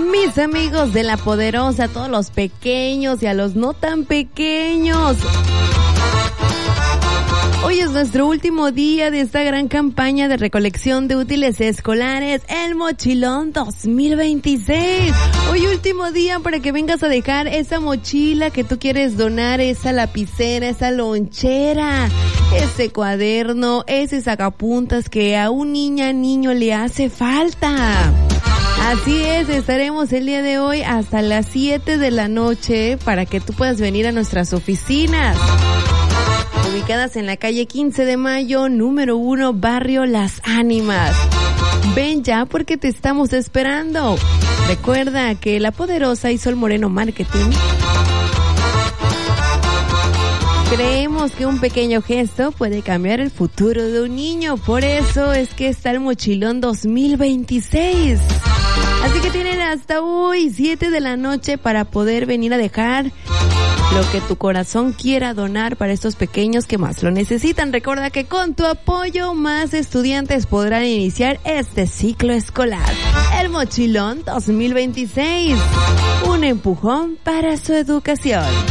Mis amigos de La Poderosa, a todos los pequeños y a los no tan pequeños. Hoy es nuestro último día de esta gran campaña de recolección de útiles escolares, el Mochilón 2026. Hoy último día para que vengas a dejar esa mochila que tú quieres donar, esa lapicera, esa lonchera, ese cuaderno, ese sacapuntas que a un niño le hace falta. Así es, estaremos el día de hoy hasta las 7 de la noche para que tú puedas venir a nuestras oficinas, ubicadas en la calle 15 de Mayo, número 1, barrio Las Ánimas. Ven ya porque te estamos esperando. Recuerda que La Poderosa y Sol Moreno Marketing creemos que un pequeño gesto puede cambiar el futuro de un niño. Por eso es que está el Mochilón 2026. Así que tienen hasta hoy 7 de la noche para poder venir a dejar lo que tu corazón quiera donar para estos pequeños que más lo necesitan. Recuerda que con tu apoyo más estudiantes podrán iniciar este ciclo escolar. El Mochilón 2026, un empujón para su educación.